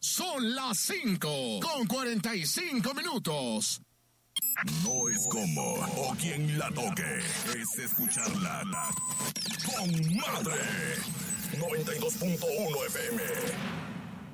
Son las 5:45. No es como o quien la toque, es escucharla con madre. 92.1 FM.